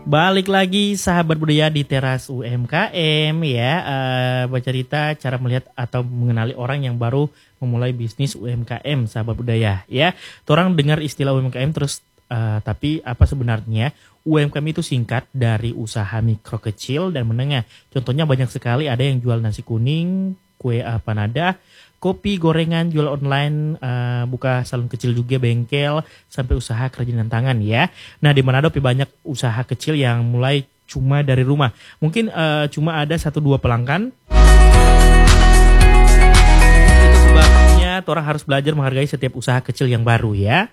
Balik lagi sahabat budaya di teras UMKM ya, bercerita cara melihat atau mengenali orang yang baru memulai bisnis UMKM sahabat budaya ya. Orang dengar istilah UMKM terus tapi apa sebenarnya? UMKM itu singkat dari usaha mikro kecil dan menengah. Contohnya banyak sekali, ada yang jual nasi kuning, kue panada, kopi, gorengan, jual online, buka salon kecil juga, bengkel, sampai usaha kerajinan tangan ya. Nah di Manado banyak usaha kecil yang mulai cuma dari rumah. Mungkin cuma ada 1-2 pelanggan. Itu sebabnya orang harus belajar menghargai setiap usaha kecil yang baru ya.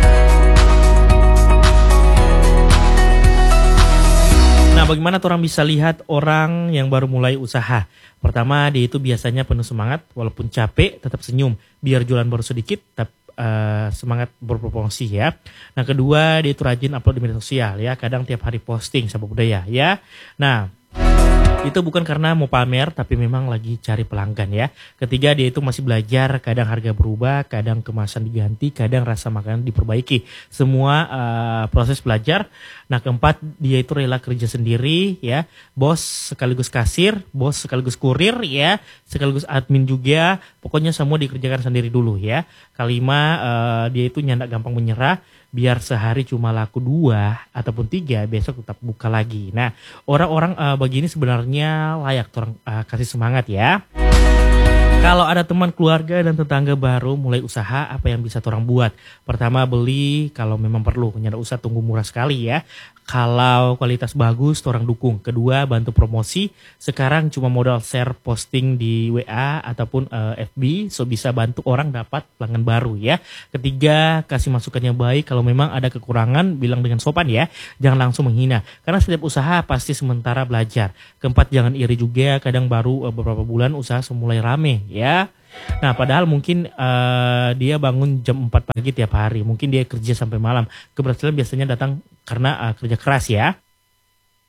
Nah, bagaimana orang bisa lihat orang yang baru mulai usaha? Pertama, dia itu biasanya penuh semangat, walaupun capek, tetap senyum. Biar jualan baru sedikit, tetap semangat berpromosi ya. Nah, kedua, dia itu rajin upload di media sosial ya. Kadang tiap hari posting sahabat budaya ya. Nah, itu bukan karena mau pamer, tapi memang lagi cari pelanggan ya. Ketiga, dia itu masih belajar, kadang harga berubah, kadang kemasan diganti, kadang rasa makanan diperbaiki. Semua proses belajar. Nah, keempat, dia itu rela kerja sendiri ya. Bos sekaligus kasir, bos sekaligus kurir ya, sekaligus admin juga. Pokoknya semua dikerjakan sendiri dulu ya. Kelima, dia itu nyandak gampang menyerah. Biar sehari cuma laku 2 ataupun 3, besok tetap buka lagi. Nah, orang-orang begini sebenarnya layak orang kasih semangat ya. Kalau ada teman keluarga dan tetangga baru mulai usaha, apa yang bisa orang buat? Pertama, beli kalau memang perlu. Nyada usaha tunggu murah sekali ya. Kalau kualitas bagus, orang dukung. Kedua, bantu promosi. Sekarang cuma modal share posting di WA ataupun FB, so bisa bantu orang dapat pelanggan baru ya. Ketiga, kasih masukan yang baik. Kalau memang ada kekurangan, bilang dengan sopan ya. Jangan langsung menghina. Karena setiap usaha pasti sementara belajar. Keempat, jangan iri juga. Kadang baru beberapa bulan usaha mulai rame ya. Nah, padahal mungkin dia bangun jam 4 pagi tiap hari. Mungkin dia kerja sampai malam. Keberhasilan biasanya datang karena kerja keras ya.